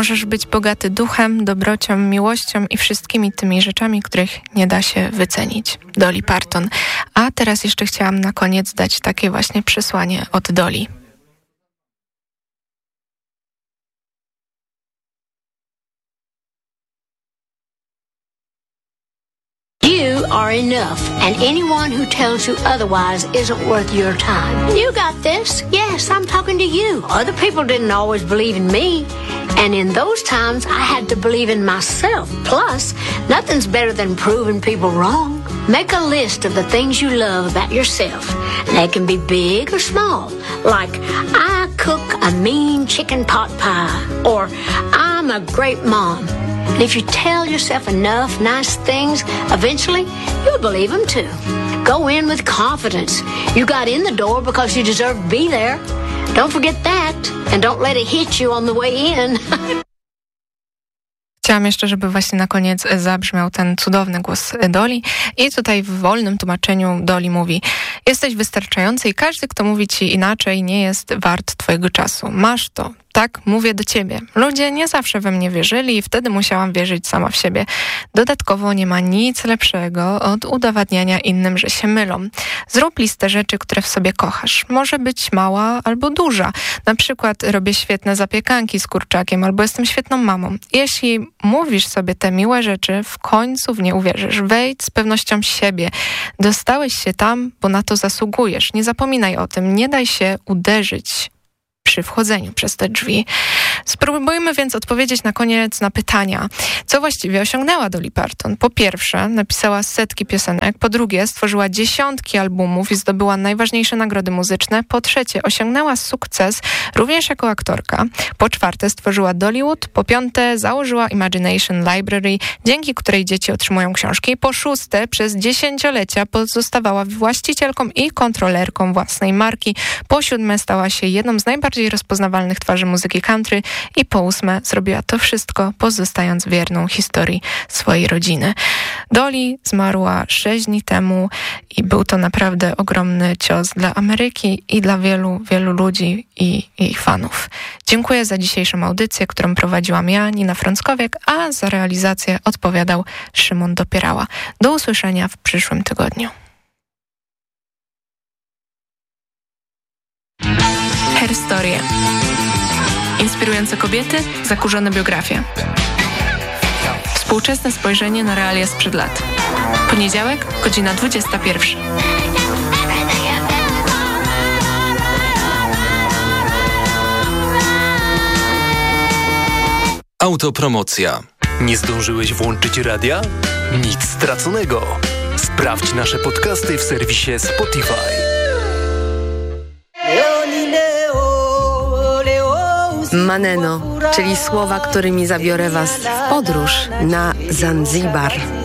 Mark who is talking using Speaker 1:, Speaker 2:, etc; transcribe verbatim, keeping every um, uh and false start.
Speaker 1: Możesz być bogaty duchem, dobrocią, miłością i wszystkimi tymi rzeczami, których nie da się wycenić. Dolly Parton. A teraz jeszcze chciałam na koniec dać takie właśnie przesłanie od Dolly.
Speaker 2: You are enough, and anyone who tells you otherwise isn't worth your time. You got this. Yes, I'm talking to you. Other people didn't always believe in me, and in those times I had to believe in myself. Plus, nothing's better than proving people wrong. Make a list of the things you love about yourself. They can be big or small, like I cook a mean chicken pot pie, or I'm a great mom. And if you tell yourself enough nice things, eventually you'll believe them too. Go in with confidence. You got in the door because you deserve to be there. Don't forget that, and don't let it hit you on the way in.
Speaker 1: Chciałam jeszcze, żeby właśnie na koniec zabrzmiał ten cudowny głos Dolly. I tutaj w wolnym tłumaczeniu Dolly mówi: jesteś wystarczający i każdy, kto mówi ci inaczej, nie jest wart twojego czasu. Masz to. Tak, mówię do ciebie. Ludzie nie zawsze we mnie wierzyli i wtedy musiałam wierzyć sama w siebie. Dodatkowo nie ma nic lepszego od udowadniania innym, że się mylą. Zrób listę rzeczy, które w sobie kochasz. Może być mała albo duża. Na przykład robię świetne zapiekanki z kurczakiem albo jestem świetną mamą. Jeśli mówisz sobie te miłe rzeczy, w końcu w nie uwierzysz. Wejdź z pewnością siebie. Dostałeś się tam, bo na to zasługujesz. Nie zapominaj o tym. Nie daj się uderzyć przy wchodzeniu przez te drzwi. Spróbujmy więc odpowiedzieć na koniec na pytania. Co właściwie osiągnęła Dolly Parton? Po pierwsze, napisała setki piosenek. Po drugie, stworzyła dziesiątki albumów i zdobyła najważniejsze nagrody muzyczne. Po trzecie, osiągnęła sukces również jako aktorka. Po czwarte, stworzyła Dollywood. Po piąte, założyła Imagination Library, dzięki której dzieci otrzymują książki. Po szóste, przez dziesięciolecia pozostawała właścicielką i kontrolerką własnej marki. Po siódme, stała się jedną z najbardziej rozpoznawalnych twarzy muzyki country i po ósme zrobiła to wszystko, pozostając wierną historii swojej rodziny. Dolly zmarła sześć dni temu i był to naprawdę ogromny cios dla Ameryki i dla wielu, wielu ludzi i jej fanów. Dziękuję za dzisiejszą audycję, którą prowadziłam ja, Nina Frąckowiak, a za realizację odpowiadał Szymon Dopierała. Do usłyszenia w przyszłym tygodniu. Herstorie. Inspirujące kobiety, zakurzone biografie. Współczesne spojrzenie na realia sprzed lat. Poniedziałek, godzina dwudziesta pierwsza.
Speaker 3: Autopromocja. Nie zdążyłeś włączyć radia? Nic straconego. Sprawdź nasze podcasty w serwisie Spotify.
Speaker 4: Maneno, czyli słowa, którymi zabiorę was w podróż na Zanzibar.